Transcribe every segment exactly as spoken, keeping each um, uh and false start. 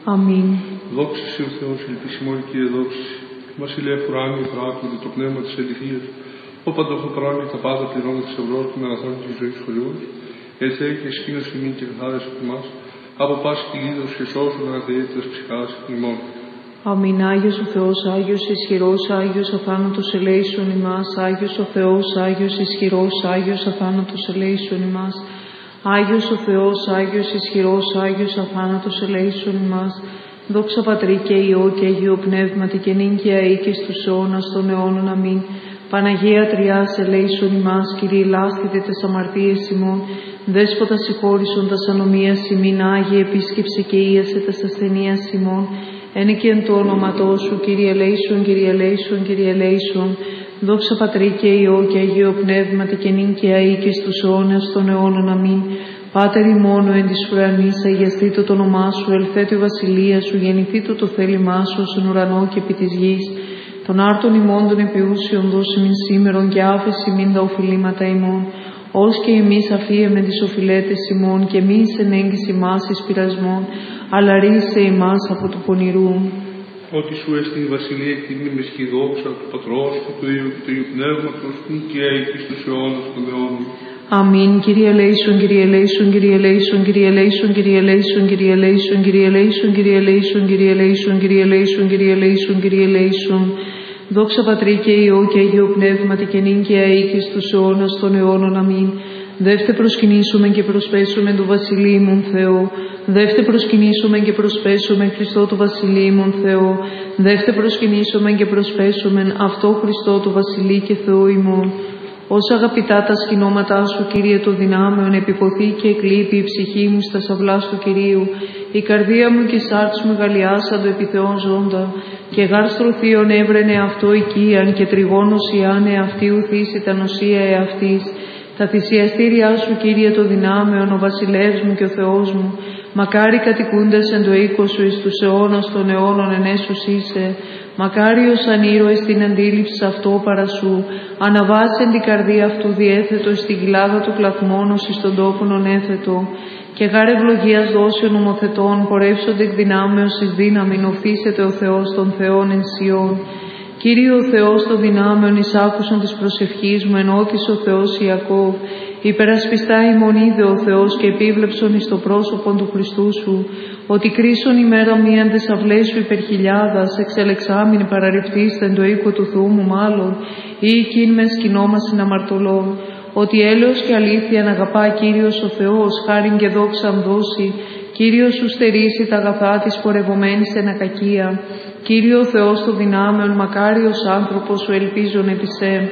Αμήν. Δόξα σε ο Θεός, ελπισιμόν Κύριε, δόξα. Βασιλεύ ουράνιου, πράγματι το πνεύμα της αληθείας, ο παντόχο πράγματι τα πάντα πληρώνει της ευρώς των αγαθών της ζωής χωριούς, έτσι και σκήνος ημίν και καθάρες από εμάς, από πάση κυλίδος και σώσον αγαθείτητας ψυχάς ημών. Αμήν. Άγιος ο Θεός, Άγιος ισχυρός, Άγιος αθάνατος ελέησον ημάς. Άγιος ο Θεός, Άγιος ισχυρός, Άγιος αθάνατος ελέησον ημάς. Άγιος ο Θεός, Άγιος ισχυρός, Άγιος αθάνατος ελέησον ημάς. Δόξα Πατρί και Υιό και Αγίο Πνεύματι και νυν και αεί και στους αιώνας των αιώνων. Αμήν. Παναγία Τριάς ελέησον ημάς, Κύριε λάστητε τες αμαρτίες ημών, Δέσποτα συγχώρησον τας ανομίας ημίν, Άγιε επίσκεψε και ίασε τας ασθενείας ημών, ένε και εν το όνοματό σου, Κύριε ελέησον, Κύριε ελέησον, Κύριε ελέησον. Δόξα Πατρί και Υιό και Αγίο Πνεύματι και νυν και αεί και στους αιώνας των αιώνων. Αμήν. Πάτερ ημών εν της ουρανής, αγιαστήτω το όνομά σου, ελθέτω η βασιλεία σου, γεννηθήτω το θέλημά σου, στον ουρανό και επί της γης. Των άρτων ημών των επιούσιων δώσει μην σήμερον και άφεση μην τα οφειλήματα ημών, ως και εμείς αφίεμε τις οφειλέτες ημών και μη εις ενέγγιση μας εις πειρασμών, αλλά ρίσε ημάς από του πονηρού. Ότι σου έστι η βασιλεία και την μεσχή δόξα του Πατρός και του Υιού και του Υιού Πνεύματος, νυν και αεί και στους αιώνας των αιώνων. Αμήν. Κύριε ελέησον, Κύριε ελέησον, Κύριε ελέησον, Κύριε ελέησον, Κύριε ελέησον, Κύριε ελέησον, Κύριε ελέησον, Κύριε ελέησον, Κύριε ελέησον, Κύριε ελέησον, Κύριε ελέησον, Κύριε ελέησον. Δόξα Πατρί και Υιό και Αγίο Πνεύματι και νυν και αεί και στους αιώνας των αιώνων. Αμήν. Δεύτε προσκυνήσουμε και προσπέσουμε του Βασιλείμων Θεό. Δεύτε προσκυνήσουμε και προσπέσουμε Χριστό του Βασιλείμων Θεό. Δεύτε προσκυνήσουμε και προσπέσουμε αυτό Χριστό του Βασιλεί και Θεό ημών. Ως αγαπητά τα σκηνώματά σου, Κύριε των δυνάμεων, επιποθεί και εκλείπει η ψυχή μου στα σαυλάς του Κυρίου, η καρδία μου και η σάρξ μου γαλλιάσαν το επιθεών ζώντα, και γάρστρωθείον έβρενε αυτό οικίαν, και τριγώνος ιάνε αυτή ουθήσει τα νοσία εαυτής. Τα θυσιαστήριά σου, Κύριε των δυνάμεων, ο βασιλεύς μου και ο Θεός μου, μακάρι κατοικούντες εν το οίκο σου εις τους αιώνας των αιώνων ενέσους είσαι. Μακάριος αν ήρωες την αντίληψη αυτό παρά σου, αναβάσεν την καρδία αυτού διέθετο στην κοιλάδα του κλαθμόνος εις τον τόπον έθετο, και γάρ ευλογίας δώσεων νομοθετών πορεύσονται εκ δυνάμεως εις δύναμην, οφθήσεται ο Θεός των Θεών εν Σιών. Κύριε ο Θεός των δυνάμεων, εις άκουσον της προσευχής μου, ενώτης ο Θεός Ιακώβ. Υπερασπιστά ημών είδε ο Θεός και επίβλεψον εις το πρόσωπον του Χριστού σου, ότι κρίσον ημέρα μίαν τες αυλές σου υπερχιλιάδας, εξελεξάμην παραρριπτήστε εν το οίκο του Θεού μου μάλλον, ή εκείν με σκηνόμασιν αμαρτωλών. Ότι έλεος και αλήθεια να αγαπά Κύριος ο Θεός, χάριν και δόξαν δώσει, Κύριος σου στερήσει τα αγαθά της πορευομένης εν ακακία. Κύριε ο Θεός των δυνάμεων, μακάριος άνθρωπος σου ελπίζον επί σε.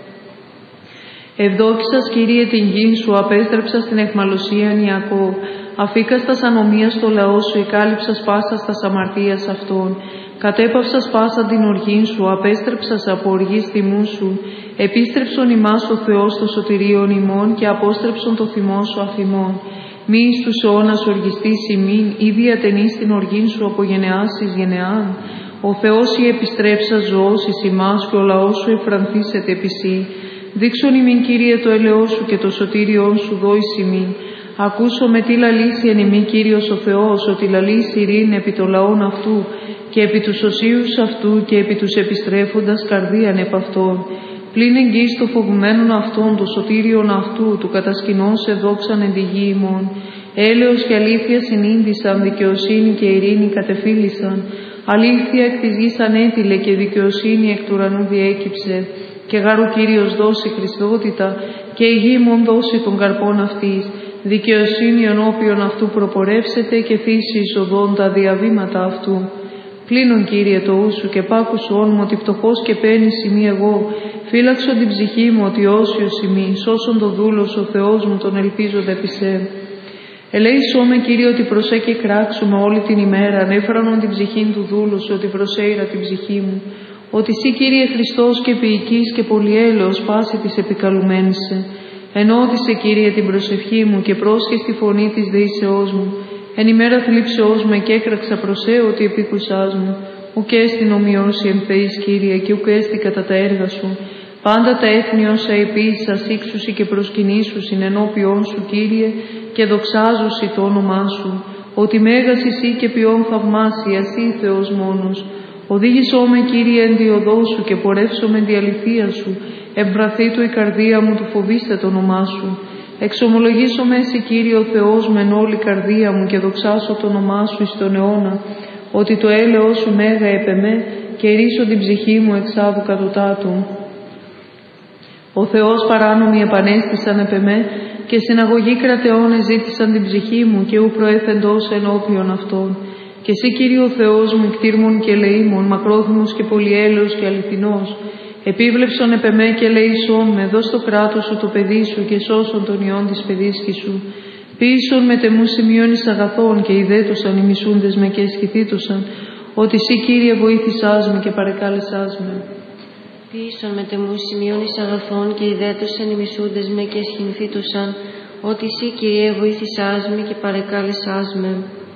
Ευδόξας, Κύριε, την γην σου, απέστρεψας την εχμαλωσίαν Ιακώβ. Αφήκας τας ανομίας το λαό σου, εκάλυψας πάσας τας αμαρτίας αυτών. Κατέπαυσας πάσα την οργήν σου, απέστρεψας από οργής θυμού σου. Επίστρεψον ημάς ο Θεός το σωτηρίον ημών και απόστρεψον το θυμό σου αφημών. Μη εις τους αιώνας οργιστής ημίν, ή διατενείς την οργήν σου από γενεάς εις γενεάν. Ο Θεός η επιστρέψας ζωός εις ημάς και ο λαός σου εφρανθήσεται επί σύ. Δείξον ημίν, Κύριε, το ελαιός σου και το σωτήριόν σου δόης ημίν. Ακούσω με τι λαλήσει εν ημί Κύριος ο Θεός, ότι λαλήσει ειρήνη επί το λαόν αυτού και επί τους οσίους αυτού και επί τους επιστρέφοντας καρδίαν επ' αυτόν. Πλην εγγύς το φοβουμένον αυτόν, το σωτήριον αυτού, του κατασκηνών σε δόξαν εν τη γη ημών. Έλεος και αλήθεια συνήντησαν, δικαιοσύνη και ειρήνη κατεφύλησαν. Αλήθεια εκ της γης ανέτειλε και δικαιοσύνη εκ του ουρανού διέκυψε. Και γάρου Κύριος δώσει Χριστότητα και η γη μον δώσει των καρπών αυτής. Δικαιοσύνη ενώπιον αυτού προπορεύσεται και θύσει εις οδόν τα διαβήματα αυτού. Πλήνων, Κύριε, το ου σου και πάκουσον μου ότι πτωχός και παίρνεις ημί εγώ. Φύλαξον την ψυχή μου ότι όσιος ημί, σώσον το δούλος ο Θεός μου τον ελπίζονται επί σε. Ελέησό με, Κύριε, ότι προσέ και κράξουμε όλη την ημέρα, ανέφρανον την ψυχήν του δούλου σου, ότι προσέειρα την ψυχή μου. Ότι σύ, Κύριε Χριστός και ποιητής και πολυέλεος πάση της επικαλουμένησε. Ενώτισε, Κύριε, την προσευχή μου και πρόσχε στη φωνή της δεήσεώς μου. Εν ημέρα θλίψεώς με και έκραξα προσέ ότι επίκουσάς μου. Ουκ έστι ομοιώσει εν Θεής, Κύριε, και ουκ έστι κατά τα έργα σου. Πάντα τα έθνη όσα επίσης σήξουσι και προσκυνήσουσιν ενώπιόν σου, Κύριε, και δοξάζουσι το όνομά σου. ότι μέγας εσύ και ποιόν θαυμάσια, εσύ Θεός μόνος. Οδήγησό με, Κύριε, εν τη οδό σου και πορεύσω με τη αληθεία σου. Εμπραθεί του η καρδία μου, του φοβήστε το όνομά σου. Εξομολογήσω με εσύ, Κύριε ο Θεός, μεν όλη καρδία μου και δοξάσω το όνομά σου εις τον αιώνα, ότι το έλεος σου μέγα επεμέ και ρίσω την ψυχή μου εξάδου κατωτάτου. Ο Θεός παράνομοι επανέστησαν επεμέ και συναγωγή κρατεώνες ζήτησαν την ψυχή μου και ου προέθεντος ενώπιον αυτών. Και εσύ, Κύριε ο Θεός μου, κτήρμων και ελεήμων, μακρόθυμος και πολυέλεος και αληθινός, επίβλεψον επεμέ και ελεήσον με, δώσ' το κράτος σου το παιδί σου και σώσον τον ιόν της παιδίσκης σου. Ποίησον με τεμού σημείων εις αγαθών και ιδέτωσαν οι μισούντες με και εσχηθήτωσαν, ότι εσύ, Κύριε, βοήθησάς με και παρεκάλεσάς με. Ποίησον με τεμού σημείων εις αγαθών και ιδέτωσαν οι μισούντες με και εσχηθήτωσαν, ότι εσύ, Κύριε, βοήθησάς με και παρεκάλεσάς με.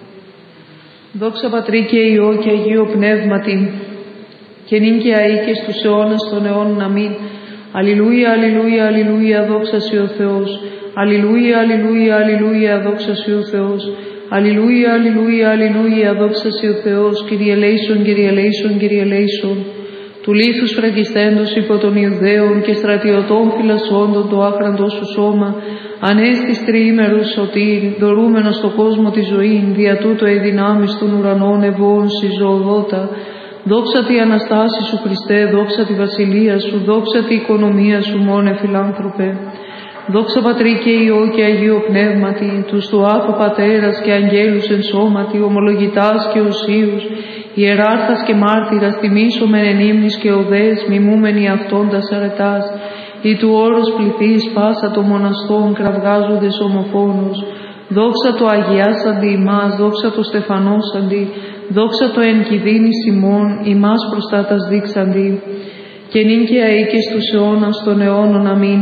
Δόξα Πατρί και Υιό και Αγίο Πνεύματι, και νυν και αεί και στους αιώνας των αιώνων. Αμήν. Αλληλούια, αλληλούια, αλληλούια, δόξα Συ ο Θεός. Αλληλούια, αλληλούια, αλληλούια, δόξα Συ ο Θεός. Αλληλούια, αλληλούια, αλληλούια, δόξα Συ ο Θεός. Κύριε ελέησον, Κύριε ελέησον, Κύριε ελέησον. Του λίθους φραγιστέντος υπό των Ιουδαίων και στρατιωτών φυλασσόντων το άχραντό σου σώμα, ανέστης τριήμερους σωτήρ, δωρούμενος στο κόσμο τη ζωή, δια τούτο οι δυνάμεις των ουρανών ευώων συζωοδότα. Δόξα τη Αναστάση σου, Χριστέ, δόξα τη βασιλεία σου, δόξα τη οικονομία σου, μόνε φιλάνθρωπε. Δόξα Πατρί και Υιό και Αγίο Πνεύματι, τους του Άθου Πατέρας και αγγέλους εν σώματι, ομολογητάς και οσίους, ιεράρχας και μάρτυρας, τιμήσομεν εν ύμνης και οδές, μιμούμενοι αυτόντας αρετάς, ή του όρους πληθείς πάσα το μοναστόν, κραυγάζοντες ομοφόνος. Δόξα το αγιάσαντι ημάς, δόξα το στεφανώσαντι, δόξα το εν κηδίνης ημών, ημάς προστάτας δείξαντι, και νυν και αεί και στους αιώνας των αιώνων. Αμήν.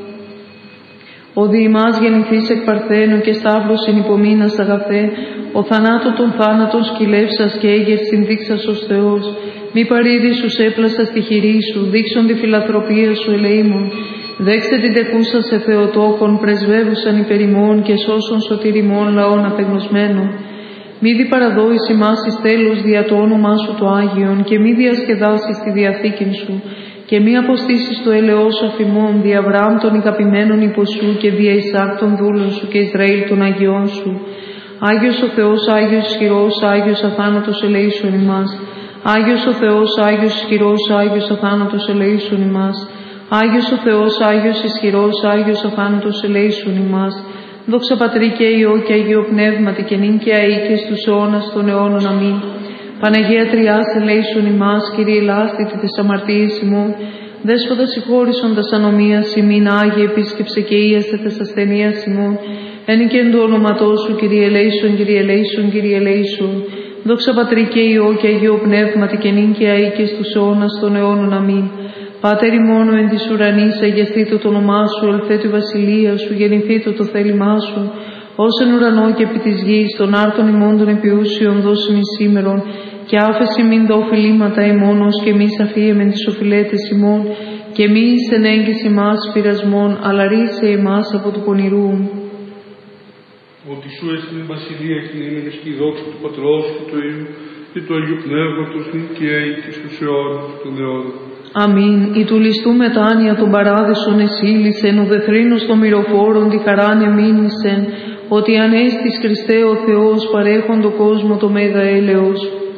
Ο δι' ημάς γεννηθείς εκ Παρθένου και σταύρος συνυπομείνας αγαθέ, ο θανάτω των θάνατων σκυλεύσας και έγερ συνδείξας ως Θεός. Μη παρήδη σου έπλασα στη χειρή σου, δείξον τη φιλαθροπία σου ελεήμων. Δέξτε την τεκούσα σε Θεοτόκον, πρεσβεύουσαν υπερημών και σώσον σωτηριμών λαών απεγνωσμένων. Μη δι παραδόεις ημάς εις τέλος δια το όνομά σου το Άγιον και μη διασκεδάσεις τη διαθήκην σου και μη αποστήσεις το έλεος σου αφημών δια Αβραάμ των ηγαπημένων υπό σου και δια Ισάκ των δούλων σου και Ισραήλ των Αγιών σου. Άγιος ο Θεός, Άγιος ισχυρός, Άγιος αθάνατος ελεήσον ημάς. Άγιος ο Θεός, Άγιος ισχυρός, Άγιος αθάνατος ελεήσον ημάς. Άγιος ο Θεός, Άγιος ισχυρός, Άγιος αθάνατος ελεήσον ημάς. Δόξα Πατρί και Υιό και Αγίο Πνεύματι και νυν και αεί και στους αιώνας των αιώνων. Αμήν. Παναγία Τριάς ελέησον ημάς, Κύριε ελάστητη τες αμαρτίες ημών, Δέσποτα συγχώρησον τας ανομίας ημίν, Άγιε επίσκεψε και ίαστε τες ασθενείας ημών, εν και εν του όνοματός σου, Κύριε ελέησον, Κύριε ελέησον, Κύριε ελέησον. Δόξα Πατρί και Υιό και Αγίο Πνεύματι και νυν και αεί και στους αιώνας των αιώνων. Αμήν. Πάτερ ημών εν της ουρανής, αγιαστήτω το όνομά σου, ελθέτω η βασιλεία σου, γεννηθήτω το θέλημά σου, ως εν ουρανό και επί της γης, των άρτων ημών των επιούσιων δώσιμη σήμερον, και άφεση μην τα οφειλήματα ημών, ως και εμείς αφίεμεν τις οφειλέτες ημών, και μη εις εν έγκυς ημάς πειρασμών, αλλά ρίσε ημάς από του πονηρού. Ότι σου έστειν η βασιλεία και την ήμενος και η δόξα του Πατρός και του Υιού και του Αγίου Πνεύματος νυν και αεί και στους αιώνας των αιώνων. Αμήν. Η του ληστού μετάνοια των παράδεισων εσύλισεν, ο δεθρίνος των μυροφόρων τη χαράν εμήνησεν, ότι ανέστης Χριστέ ο Θεός παρέχον το κόσμο το μέγα έλεος.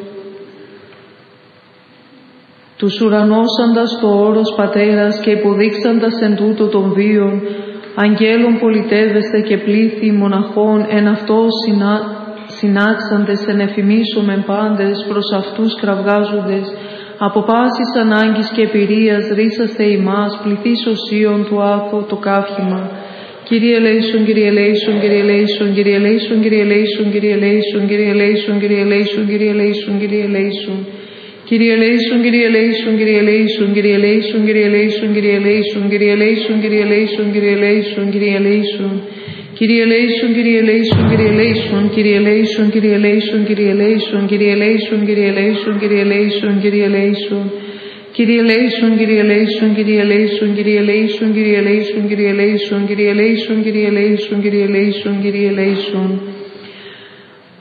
Τους ουρανώσαντας το όρος Πατέρας και υποδείξαντας εν τούτο των βίων, αγγέλων πολιτεύεστε και πλήθη μοναχών εν αυτό συνα... συνάξαντες εν εφημίσομεν πάντες προς αυτούς κραυγάζοντες, από πάσης ανάγκης και εμπειρίας ρίσαστε ημάς, πληθείς οσίων του άθου το καύχημα. Κύριε ελέησον, Κύριε ελέησον, Κύριε ελέησον, Κύριε ελέησον, Κύριε ελέησον, Κύριε ελέησον, Κύριε ελέησον, Κύριε ελέησον, Κύριε ελέησον, Κύριε ελέησον. Κύριε ελέησον, Κύριε ελέησον, Κύριε ελέησον, Κύριε ελέησον, Κύριε ελέησον, Κύριε ελέησον, Κύριε ελέησον, Κύριε ελέησον, Κύριε ελέησον, Κύριε ελέησον. Κύριε ελέησον, Κύριε ελέησον, Κύριε ελέησον, Κύριε ελέησον, Κύριε ελέησον, Κύριε ελέησον, Κύριε ελέησον, Κύριε ελέησον, Κύριε ελέησον, Κύριε ελέησον. Κύριε ελέησον, Κύριε ελέησον, Κύριε ελέησον, Κύριε ελέησον, Κύριε ελέησον, Κύριε ελέησον, Κύριε ελέησον, Κύριε ελέησον, Κύριε ελέησον, Κύριε ελέησον.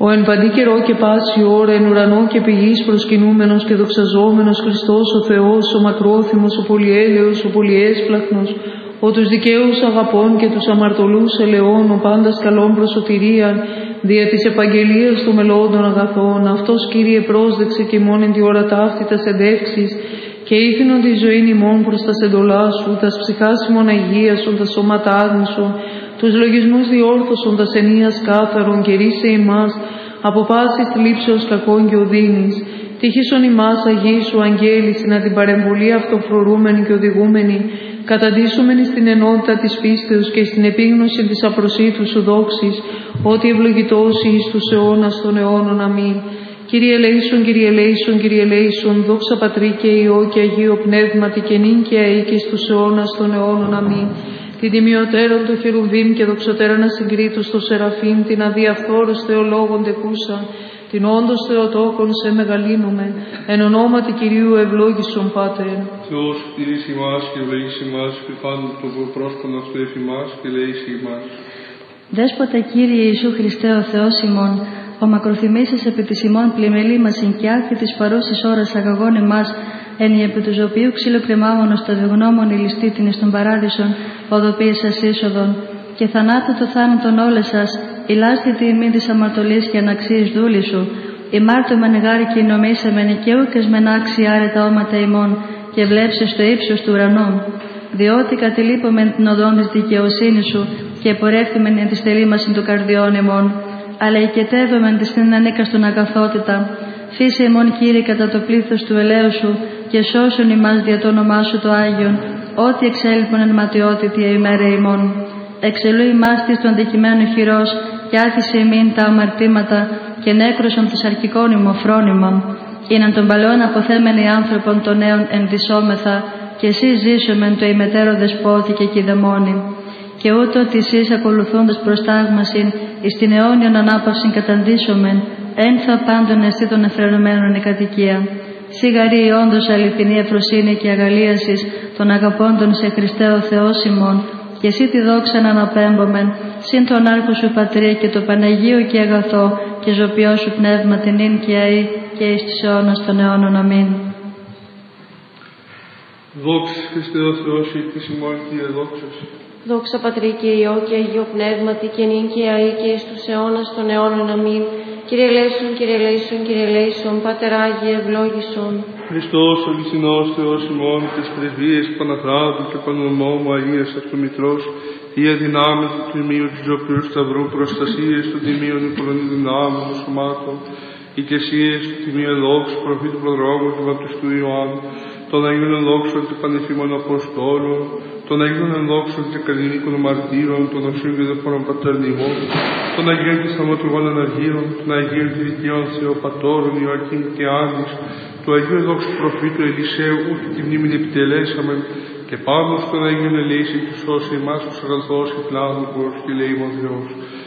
Ο εν παντή καιρό και πάση ώρα, εν ουρανό και πηγής προσκυνούμενος και δοξαζόμενος Χριστός ο Θεός, ο μακρόθυμος, ο πολυέλεος, ο πολυέσπλαχνος, ο τους δικαίους αγαπών και τους αμαρτωλούς ελεών, ο πάντας καλών προσωτηρίαν, δια της επαγγελίας των μελώντων αγαθών, αυτός Κύριε πρόσδεξε και ημών εν τη ώρα ταύτη τας εντεύξεις, και ήθινον τη ζωήν ημών προς τας εντολάς σου, τας ψυχάς ημών αγίασον, τας σώματα άγνησον, τους λογισμούς διόρθωσον, τας ενίας κάθαρον, και ρίσε ημάς από πάσης θλίψεως κακών και οδύνης. Τύχησον ημάς Αγίου αγγέλη, να την παρεμβολή αυτοφρορούμενη και οδηγούμενη, καταντήσουμενη στην ενότητα της πίστεως και στην επίγνωση της απροσίτου σου δόξης, ότι ευλογητός εις τους αιώνας των αιώνων. Αμήν. Κύριε ελέησον, Κύριε ελέησον, Κύριε ελέησον, δόξα Πατρί και Υιό και Αγίο Πνεύματι και νυν και αεί και στους αιώνας των αιώνων. Αμήν. Την τιμιωτέρων των χερουβίμ και δοξωτέρων ασυγκρίτους των σεραφείμ, την αδιαφθόρους Θεολόγων τεκούσαν, την όντως Θεοτόκον σε μεγαλύνουμε, εν ονόματι Κυρίου ευλόγησον Πάτερ. Θεός κτηρήσει ημάς και ευλογήσει ημάς, και πάντων το πρόσπον αυτό εφημάς και λέηση ημάς. Δέσποτα Κύριε Ιησού Χριστέ ο Θεός ημών, ο μακροθυμήσας επί της ημών πλημελή μας ειν και άκρη της παρούσης ώρας αγαγών εμάς, εν η επί του οποίου ξύλο κρεμάμωνος τα δευγνώμων ηλιστήτην εις των παράδεισων, οδοποίης σας είσοδον, και θανάτου το θάνατον όλες σας, ηλάσθητη ημί της αμαρτωλής και αναξίης δούλη σου, ημάρτωμεν γάρη και νομίσαμεν και ούκες μεν άξι άρετα όματα ημών, και βλέψε στο ύψος του ουρανού. Διότι κατελείπομεν την οδόν της δικαιοσύνης σου, και πορεύθυμεν εν τη στελήμασιν του καρδιών ημών, αλλά οικετεύομεν τη στην ανίκαστον αγαθότητα. Φύσε ημών Κύριε κατά το πλήθος του ελαίου σου, και σώσον ημάς δια το όνομά σου το Άγιον, ότι εξέλιπον εν ματιότητη ημέρα ημών. Εξελού ημάς της του αντικειμένου χειρός, και άθισε ημίν τα αμαρτήματα, και νέκρωσον της αρκικών ημοφρόνημων. Είναι των παλαιών αποθέμενοι άνθρωπον των νέων ενδυσόμεθα, και εσείς ζήσομεν το ημετέρω δεσπότη και κηδεμόνι. Και ούτω ότι εσείς ακολουθούντας προς τάγμασιν, εις την αιώνιον ανάπαυσιν καταντήσομεν, ένθα πάντων εστί των εφρενωμένων η κατοικία. Σιγαρή όντως αληθινή ευφροσύνη και αγαλίασης των αγαπώντων σε Χριστέ ο Θεός ημών, και εσύ τη δόξα να αναπέμπομεν, συν τον άρχο σου Πατρί και το Παναγίο και αγαθό και ζωπιό σου πνεύμα την ίν και αεί και εις τους αιώνας των αιώνων. Αμήν. Δόξα Χριστέ ο Θεός εις ημών Κύριε δόξας. Δόξα Πατρί και Υιό και Αγίο Πνεύματι και νυν και αεί και εις τους αιώνας των αιώνων. Αμήν. Κύριε ελέησον, Κύριε ελέησον, Κύριε ελέησον, Πάτερ Άγιε ευλόγησον. Χριστός ο αληθινός Θεός ημών, τις πρεσβείες Παναθράτου και Πανονόμου Αγίας Αυτομητρός, η αδυνάμει του τιμίου του Ζωπιού Σταυρού, προστασίες του τιμίου Νικολών δυνάμεων σωμάτων, οικεσίες του τιμίου δόξου προφήτου προδρόμου και βαπτιστού Ιωάννου, των Αγίων δόξων και πανεφήμων Αποστόλων, των Αγίων ενδόξων και καλλινίκων μαρτύρων, των Οσίων και Δεφόρων Πατερνημών, των Αγίων και Σταματουργών Αναργύρων, των Αγίων και Δικαίων Θεοπατώρων Ιωακήμ και Άννης, του Αγίου Δόξου Προφήτου Ελισαίου, ούτε τη μνήμη επιτελέσαμε, και πάνω στον Αγίων ελέησιν και σώσει εμάς τους αγαθός και πλάνο και λέει ο Θεός.